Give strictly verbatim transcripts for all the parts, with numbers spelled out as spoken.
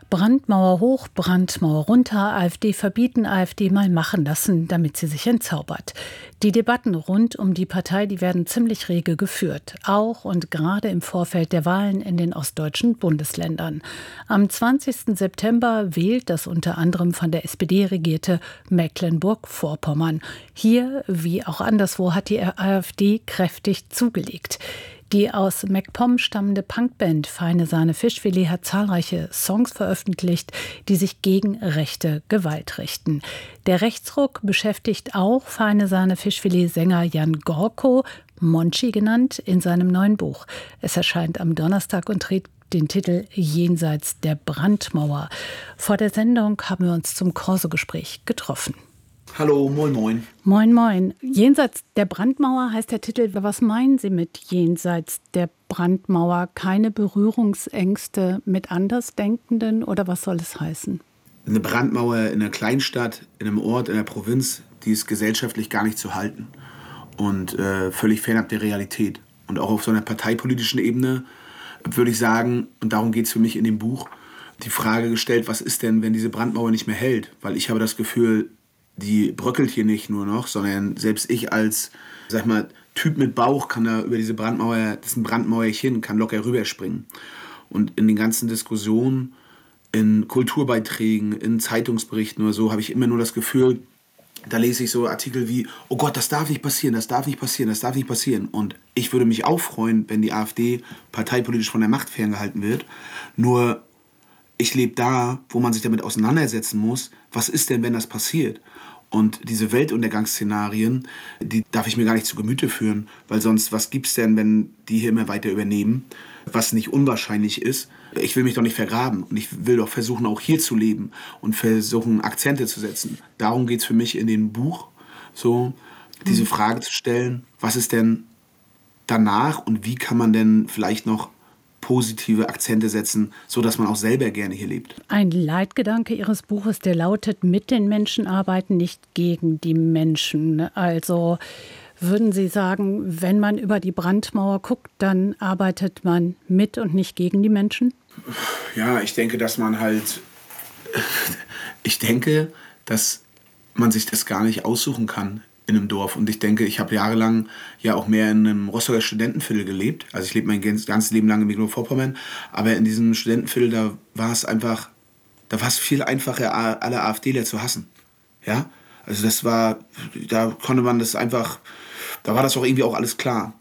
Brandmauer hoch, Brandmauer runter, AfD verbieten, AfD mal machen lassen, damit sie sich entzaubert. Die Debatten rund um die Partei, die werden ziemlich rege geführt. Auch und gerade im Vorfeld der Wahlen in den ostdeutschen Bundesländern. Am zwanzigsten September wählt das unter anderem von der S P D regierte Mecklenburg-Vorpommern. Hier, wie auch anderswo, hat die AfD kräftig zugelegt. Die aus MacPom stammende Punkband Feine Sahne Fischfilet hat zahlreiche Songs veröffentlicht, die sich gegen rechte Gewalt richten. Der Rechtsruck beschäftigt auch Feine Sahne Fischfilet-Sänger Jan Gorko, Monchi genannt, in seinem neuen Buch. Es erscheint am Donnerstag und trägt den Titel Jenseits der Brandmauer. Vor der Sendung haben wir uns zum Corso-Gespräch getroffen. Hallo, moin moin. Moin moin. Jenseits der Brandmauer heißt der Titel. Was meinen Sie mit Jenseits der Brandmauer? Keine Berührungsängste mit Andersdenkenden oder was soll es heißen? Eine Brandmauer in einer Kleinstadt, in einem Ort, in der Provinz, die ist gesellschaftlich gar nicht zu halten und äh, völlig fernab der Realität. Und auch auf so einer parteipolitischen Ebene würde ich sagen, und darum geht es für mich in dem Buch, die Frage gestellt, was ist denn, wenn diese Brandmauer nicht mehr hält? Weil ich habe das Gefühl, die bröckelt hier nicht nur noch, sondern selbst ich als, sag mal, Typ mit Bauch kann da über diese Brandmauer, das ist ein Brandmauerchen, kann locker rüberspringen. Und in den ganzen Diskussionen, in Kulturbeiträgen, in Zeitungsberichten oder so, habe ich immer nur das Gefühl, da lese ich so Artikel wie, oh Gott, das darf nicht passieren, das darf nicht passieren, das darf nicht passieren. Und ich würde mich auch freuen, wenn die AfD parteipolitisch von der Macht ferngehalten wird. Nur ich lebe da, wo man sich damit auseinandersetzen muss, was ist denn, wenn das passiert? Und diese Weltuntergangsszenarien, die darf ich mir gar nicht zu Gemüte führen, weil sonst, was gibt's denn, wenn die hier immer weiter übernehmen, was nicht unwahrscheinlich ist? Ich will mich doch nicht vergraben und ich will doch versuchen, auch hier zu leben und versuchen, Akzente zu setzen. Darum geht's für mich in dem Buch, so diese Frage zu stellen, was ist denn danach und wie kann man denn vielleicht noch positive Akzente setzen, sodass man auch selber gerne hier lebt. Ein Leitgedanke Ihres Buches, der lautet, mit den Menschen arbeiten, nicht gegen die Menschen. Also würden Sie sagen, wenn man über die Brandmauer guckt, dann arbeitet man mit und nicht gegen die Menschen? Ja, ich denke, dass man halt, ich denke, dass man sich das gar nicht aussuchen kann in einem Dorf. Und ich denke, ich habe jahrelang ja auch mehr in einem Rostocker Studentenviertel gelebt. Also ich lebe mein ganzes Leben lang in Mecklenburg-Vorpommern. Aber in diesem Studentenviertel, da war es einfach, da war es viel einfacher, alle AfDler zu hassen. Ja? Also das war, da konnte man das einfach, da war das auch irgendwie auch alles klar.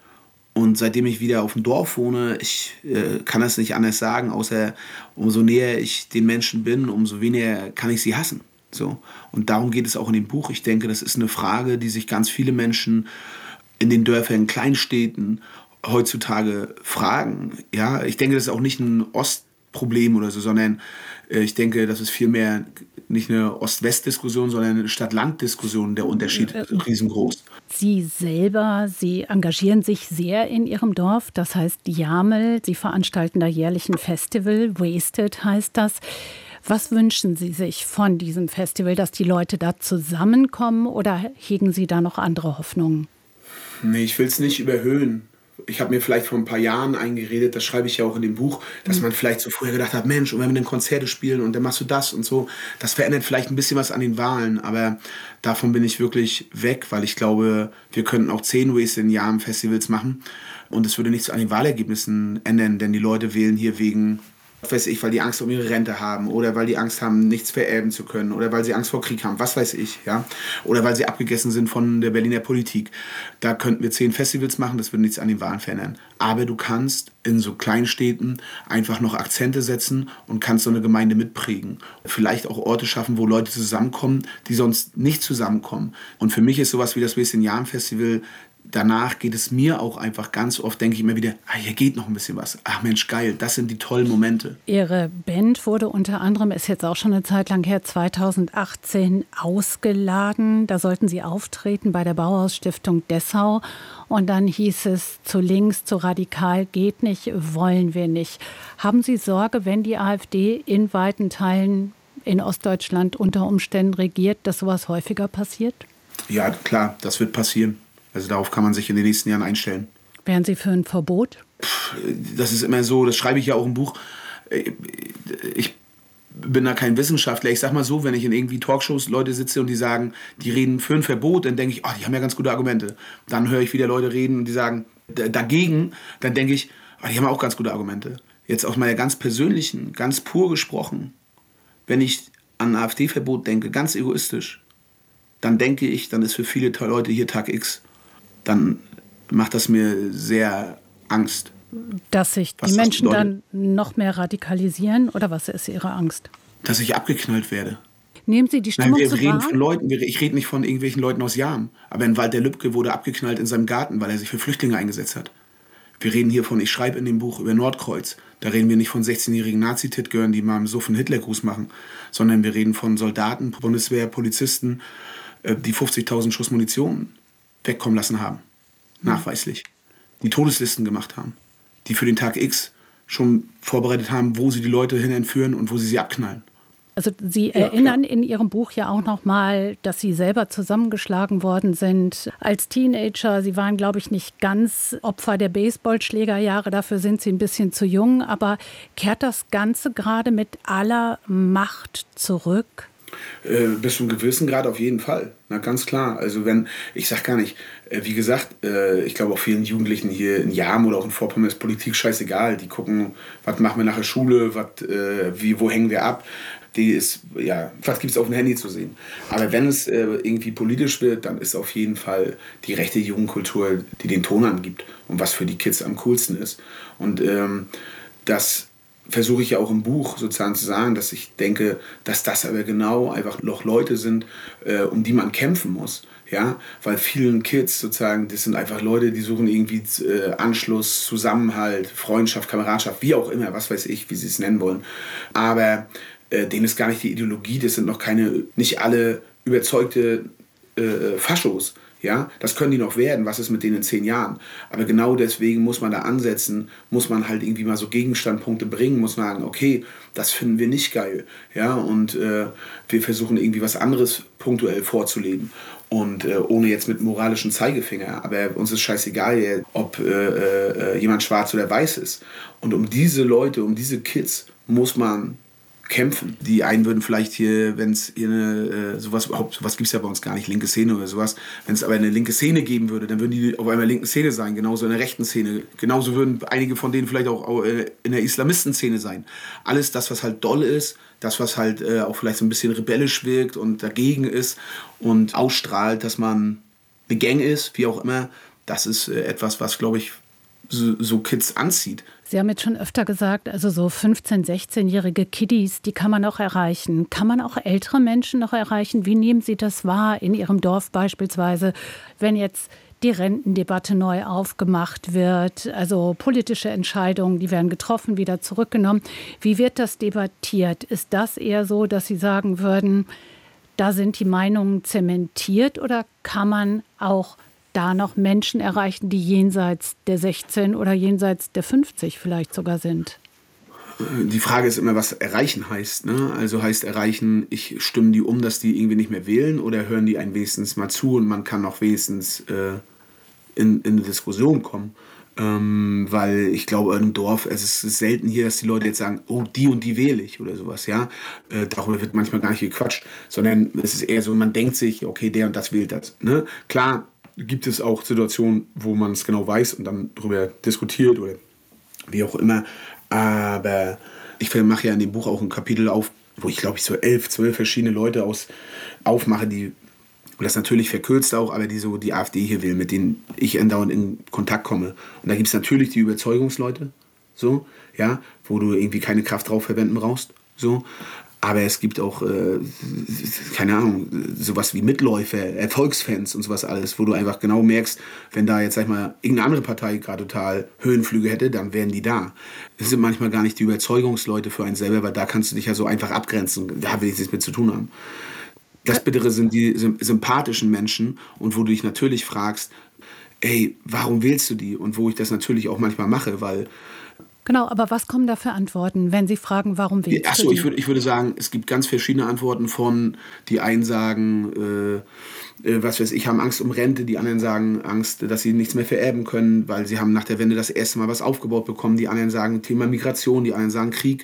Und seitdem ich wieder auf dem Dorf wohne, ich äh, kann das nicht anders sagen, außer umso näher ich den Menschen bin, umso weniger kann ich sie hassen. So. Und darum geht es auch in dem Buch. Ich denke, das ist eine Frage, die sich ganz viele Menschen in den Dörfern, in Kleinstädten heutzutage fragen. Ja, ich denke, das ist auch nicht ein Ostproblem oder so, sondern äh, ich denke, das ist vielmehr nicht eine Ost-West-Diskussion, sondern eine Stadt-Land-Diskussion. Der Unterschied ist riesengroß. Sie selber, Sie engagieren sich sehr in Ihrem Dorf, das heißt Jamel. Sie veranstalten da jährlich ein Festival, Wasted heißt das. Was wünschen Sie sich von diesem Festival, dass die Leute da zusammenkommen oder hegen Sie da noch andere Hoffnungen? Nee, ich will es nicht überhöhen. Ich habe mir vielleicht vor ein paar Jahren eingeredet, das schreibe ich ja auch in dem Buch, dass man vielleicht so früher gedacht hat, Mensch, und wenn wir dann Konzerte spielen und dann machst du das und so, das verändert vielleicht ein bisschen was an den Wahlen, aber davon bin ich wirklich weg, weil ich glaube, wir könnten auch zehn Wasted in Jahren Festivals machen und es würde nichts an den Wahlergebnissen ändern, denn die Leute wählen hier wegen, weiß ich, weil die Angst um ihre Rente haben oder weil die Angst haben, nichts vererben zu können oder weil sie Angst vor Krieg haben, was weiß ich, ja, oder weil sie abgegessen sind von der Berliner Politik. Da könnten wir zehn Festivals machen, das würde nichts an den Wahlen verändern. Aber du kannst in so Kleinstädten einfach noch Akzente setzen und kannst so eine Gemeinde mitprägen. Vielleicht auch Orte schaffen, wo Leute zusammenkommen, die sonst nicht zusammenkommen. Und für mich ist sowas wie das Wasted in Jahren Festival, danach geht es mir auch einfach ganz oft, denke ich immer wieder, ah, hier geht noch ein bisschen was. Ach Mensch, geil, das sind die tollen Momente. Ihre Band wurde unter anderem, ist jetzt auch schon eine Zeit lang her, zweitausendachtzehn ausgeladen. Da sollten Sie auftreten bei der Bauhaus-Stiftung Dessau. Und dann hieß es, zu links, zu radikal geht nicht, wollen wir nicht. Haben Sie Sorge, wenn die AfD in weiten Teilen in Ostdeutschland unter Umständen regiert, dass sowas häufiger passiert? Ja, klar, das wird passieren. Also darauf kann man sich in den nächsten Jahren einstellen. Wären Sie für ein Verbot? Das ist immer so, das schreibe ich ja auch im Buch. Ich bin da kein Wissenschaftler. Ich sag mal so, wenn ich in irgendwie Talkshows Leute sitze und die sagen, die reden für ein Verbot, dann denke ich, oh, die haben ja ganz gute Argumente. Dann höre ich wieder Leute reden und die sagen dagegen, dann denke ich, oh, die haben auch ganz gute Argumente. Jetzt aus meiner ganz persönlichen, ganz pur gesprochen, wenn ich an ein AfD-Verbot denke, ganz egoistisch, dann denke ich, dann ist für viele Leute hier Tag X. Dann macht das mir sehr Angst. Dass sich die Menschen dann noch mehr radikalisieren? Oder was ist Ihre Angst? Dass ich abgeknallt werde. Nehmen Sie die Stimmung Nein, wir so reden wahr? von Leuten, ich rede nicht von irgendwelchen Leuten aus Jam. Aber in Walter Lübcke wurde abgeknallt in seinem Garten, weil er sich für Flüchtlinge eingesetzt hat. Wir reden hier von, ich schreibe in dem Buch über Nordkreuz. Da reden wir nicht von sechzehnjährigen Nazi-Titgören, die mal im Suff einen Hitlergruß machen, sondern wir reden von Soldaten, Bundeswehr, Polizisten, die fünfzigtausend Schuss Munition wegkommen lassen haben. Nachweislich. Die Todeslisten gemacht haben. Die für den Tag X schon vorbereitet haben, wo sie die Leute hin entführen und wo sie sie abknallen. Also Sie Ja, erinnern klar. in Ihrem Buch ja auch noch mal, dass Sie selber zusammengeschlagen worden sind als Teenager. Sie waren, glaube ich, nicht ganz Opfer der Baseballschlägerjahre. Dafür sind Sie ein bisschen zu jung. Aber kehrt das Ganze gerade mit aller Macht zurück? Äh, bis zu einem gewissen Grad auf jeden Fall. Na, ganz klar. Also wenn, ich sag gar nicht, äh, wie gesagt, äh, ich glaube auch vielen Jugendlichen hier in Jam oder auch in Vorpommern ist Politik scheißegal. Die gucken, was machen wir nach der Schule, wat, äh, wie, wo hängen wir ab. Die ist, ja, was gibt es auf dem Handy zu sehen. Aber wenn es äh, irgendwie politisch wird, dann ist auf jeden Fall die rechte Jugendkultur, die den Ton angibt und was für die Kids am coolsten ist. Und ähm, das versuche ich ja auch im Buch sozusagen zu sagen, dass ich denke, dass das aber genau einfach noch Leute sind, äh, um die man kämpfen muss. Ja, weil vielen Kids sozusagen, das sind einfach Leute, die suchen irgendwie äh, Anschluss, Zusammenhalt, Freundschaft, Kameradschaft, wie auch immer, was weiß ich, wie sie es nennen wollen. Aber äh, denen ist gar nicht die Ideologie, das sind noch keine, nicht alle überzeugte äh, Faschos. Ja, das können die noch werden, was ist mit denen in zehn Jahren? Aber genau deswegen muss man da ansetzen, muss man halt irgendwie mal so Gegenstandpunkte bringen, muss man sagen, okay, das finden wir nicht geil. Ja, und äh, wir versuchen irgendwie was anderes punktuell vorzuleben. Und äh, ohne jetzt mit moralischen Zeigefinger, aber uns ist scheißegal, ob äh, äh, jemand schwarz oder weiß ist. Und um diese Leute, um diese Kids muss man kämpfen. Die einen würden vielleicht hier, wenn es hier eine, äh, sowas überhaupt, sowas gibt es ja bei uns gar nicht, linke Szene oder sowas, wenn es aber eine linke Szene geben würde, dann würden die auf einmal linken Szene sein, genauso in der rechten Szene. Genauso würden einige von denen vielleicht auch, auch äh, in der Islamisten-Szene sein. Alles das, was halt doll ist, das, was halt äh, auch vielleicht so ein bisschen rebellisch wirkt und dagegen ist und ausstrahlt, dass man eine Gang ist, wie auch immer, das ist äh, etwas, was, glaube ich, so, so Kids anzieht. Sie haben jetzt schon öfter gesagt, also so fünfzehn-, sechzehnjährige Kiddies, die kann man auch erreichen. Kann man auch ältere Menschen noch erreichen? Wie nehmen Sie das wahr in Ihrem Dorf beispielsweise, wenn jetzt die Rentendebatte neu aufgemacht wird? Also politische Entscheidungen, die werden getroffen, wieder zurückgenommen. Wie wird das debattiert? Ist das eher so, dass Sie sagen würden, da sind die Meinungen zementiert, oder kann man auch da noch Menschen erreichen, die jenseits der sechzehn oder jenseits der fünfzig vielleicht sogar sind? Die Frage ist immer, was erreichen heißt. Ne? Also heißt erreichen, ich stimme die um, dass die irgendwie nicht mehr wählen, oder hören die einen wenigstens mal zu und man kann noch wenigstens äh, in, in eine Diskussion kommen. Ähm, weil ich glaube, im Dorf, es ist selten hier, dass die Leute jetzt sagen, oh, die und die wähle ich oder sowas. Ja? Äh, darüber wird manchmal gar nicht gequatscht, sondern es ist eher so, man denkt sich, okay, der und das wählt das. Ne? Klar, gibt es auch Situationen, wo man es genau weiß und dann darüber diskutiert oder wie auch immer. Aber ich mache ja in dem Buch auch ein Kapitel auf, wo ich glaube ich so elf, zwölf verschiedene Leute aus, aufmache, die, und das natürlich verkürzt auch, aber die so die AfD hier will, mit denen ich andauernd in Kontakt komme. Und da gibt es natürlich die Überzeugungsleute, so, ja, wo du irgendwie keine Kraft drauf verwenden brauchst, so. Aber es gibt auch, äh, keine Ahnung, sowas wie Mitläufer, Erfolgsfans und sowas alles, wo du einfach genau merkst, wenn da jetzt, sag ich mal, irgendeine andere Partei gerade total Höhenflüge hätte, dann wären die da. Das sind manchmal gar nicht die Überzeugungsleute für einen selber, weil da kannst du dich ja so einfach abgrenzen. Da will ich nichts mit zu tun haben. Das Bittere sind die sympathischen Menschen, und wo du dich natürlich fragst, ey, warum wählst du die? Und wo ich das natürlich auch manchmal mache, weil... Genau, aber was kommen da für Antworten, wenn Sie fragen, warum wählst du? Achso, ich würde, ich würde sagen, es gibt ganz verschiedene Antworten von, die einen sagen, äh, äh, was weiß ich, haben Angst um Rente, die anderen sagen Angst, dass sie nichts mehr vererben können, weil sie haben nach der Wende das erste Mal was aufgebaut bekommen, die anderen sagen Thema Migration, die anderen sagen Krieg.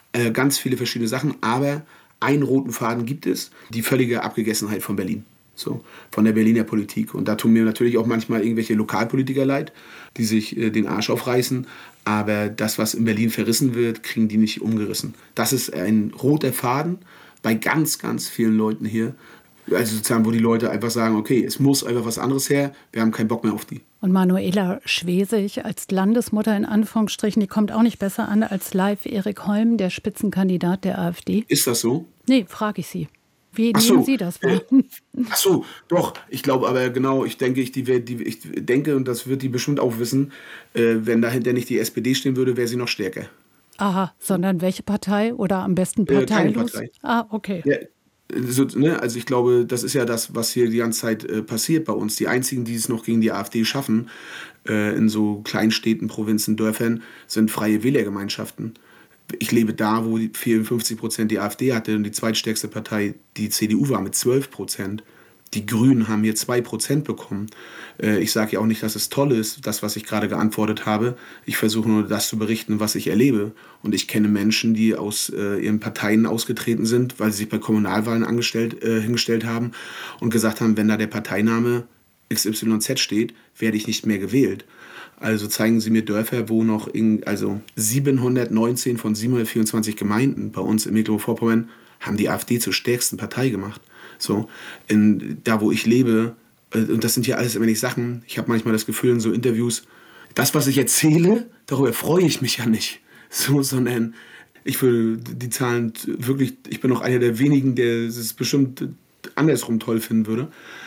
äh, ganz viele verschiedene Sachen, aber einen roten Faden gibt es, die völlige Abgegessenheit von Berlin. So, von der Berliner Politik. Und da tun mir natürlich auch manchmal irgendwelche Lokalpolitiker leid, die sich äh, den Arsch aufreißen. Aber das, was in Berlin verrissen wird, kriegen die nicht umgerissen. Das ist ein roter Faden bei ganz, ganz vielen Leuten hier. Also sozusagen, wo die Leute einfach sagen, okay, es muss einfach was anderes her, wir haben keinen Bock mehr auf die. Und Manuela Schwesig als Landesmutter in Anführungsstrichen, die kommt auch nicht besser an als live Erik Holm, der Spitzenkandidat der AfD. Ist das so? Nee, frage ich Sie. Wie Ach nehmen so, Sie das wahr? äh, ach so, doch. Ich glaube aber genau, ich denke, ich, die, die, ich denke, und das wird die bestimmt auch wissen, äh, wenn dahinter nicht die S P D stehen würde, wäre sie noch stärker. Aha, sondern welche Partei oder am besten Äh, keine parteilos? Partei. Ah, okay. Ja, so, ne, also ich glaube, das ist ja das, was hier die ganze Zeit äh, passiert bei uns. Die einzigen, die es noch gegen die AfD schaffen, äh, in so Kleinstädten, Provinzen, Dörfern, sind freie Wählergemeinschaften. Ich lebe da, wo die vierundfünfzig Prozent die AfD hatte und die zweitstärkste Partei die C D U war mit zwölf Prozent. Die Grünen haben hier zwei Prozent bekommen. Äh, ich sage ja auch nicht, dass es toll ist, das, was ich gerade geantwortet habe. Ich versuche nur, das zu berichten, was ich erlebe. Und ich kenne Menschen, die aus äh, ihren Parteien ausgetreten sind, weil sie sich bei Kommunalwahlen angestellt, äh, hingestellt haben und gesagt haben, wenn da der Parteiname X Y Z steht, werde ich nicht mehr gewählt. Also zeigen Sie mir Dörfer, wo noch in, also siebenhundertneunzehn von siebenhundertvierundzwanzig Gemeinden bei uns in Mecklenburg-Vorpommern haben die AfD zur stärksten Partei gemacht. So, in, da wo ich lebe, äh, und das sind ja alles immer nicht Sachen, ich habe manchmal das Gefühl in so Interviews, das, was ich erzähle, darüber freue ich mich ja nicht. So, sondern ich würde die Zahlen wirklich, ich bin auch einer der wenigen, der es bestimmt andersrum toll finden würde.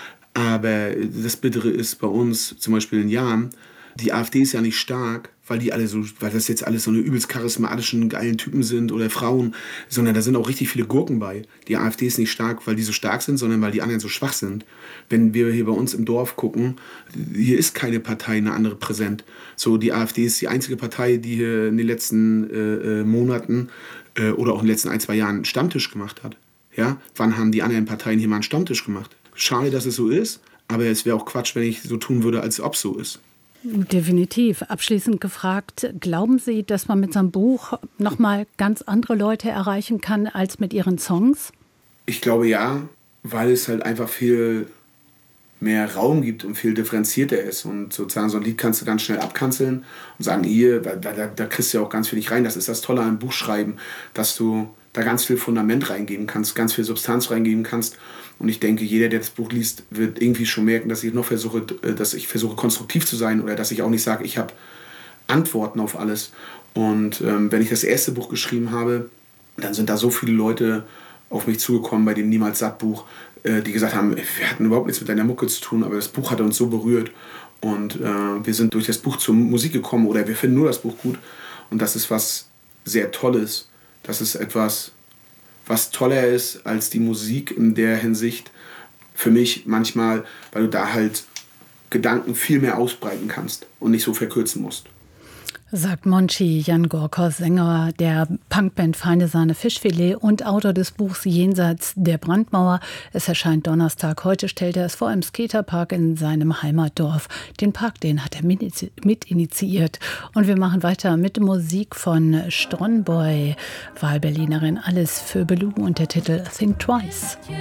Aber das Bittere ist bei uns, zum Beispiel in Jahren, die AfD ist ja nicht stark, weil die alle so, weil das jetzt alles so eine übelst charismatischen, geilen Typen sind oder Frauen, sondern da sind auch richtig viele Gurken bei. Die AfD ist nicht stark, weil die so stark sind, sondern weil die anderen so schwach sind. Wenn wir hier bei uns im Dorf gucken, hier ist keine Partei eine andere präsent. So, die AfD ist die einzige Partei, die hier in den letzten äh, Monaten äh, oder auch in den letzten ein, zwei Jahren einen Stammtisch gemacht hat. Ja? Wann haben die anderen Parteien hier mal einen Stammtisch gemacht? Schade, dass es so ist, aber es wäre auch Quatsch, wenn ich so tun würde, als ob es so ist. Definitiv. Abschließend gefragt, glauben Sie, dass man mit so einem Buch nochmal ganz andere Leute erreichen kann als mit Ihren Songs? Ich glaube ja, weil es halt einfach viel mehr Raum gibt und viel differenzierter ist. Und sozusagen so ein Lied kannst du ganz schnell abkanzeln und sagen, hier, da, da, da kriegst du ja auch ganz viel nicht rein. Das ist das Tolle an Buchschreiben, dass du da ganz viel Fundament reingeben kannst, ganz viel Substanz reingeben kannst. Und ich denke, jeder, der das Buch liest, wird irgendwie schon merken, dass ich noch versuche, dass ich versuche, konstruktiv zu sein oder dass ich auch nicht sage, ich habe Antworten auf alles. Und ähm, wenn ich das erste Buch geschrieben habe, dann sind da so viele Leute auf mich zugekommen bei dem Niemals satt Buch, äh, die gesagt haben, wir hatten überhaupt nichts mit deiner Mucke zu tun, aber das Buch hat uns so berührt. Und äh, wir sind durch das Buch zur Musik gekommen oder wir finden nur das Buch gut. Und das ist was sehr Tolles. Das ist etwas, was toller ist als die Musik in der Hinsicht für mich manchmal, weil du da halt Gedanken viel mehr ausbreiten kannst und nicht so verkürzen musst. Sagt Monchi Jan Gorkos, Sänger der Punkband Feine Sahne Fischfilet und Autor des Buchs Jenseits der Brandmauer. Es erscheint Donnerstag. Heute stellt er es vor im Skaterpark in seinem Heimatdorf. Den Park, den hat er mit initiiert. Und wir machen weiter mit Musik von Strongboy, Wahlberlinerin Alice Föbelu und der Titel Think Twice.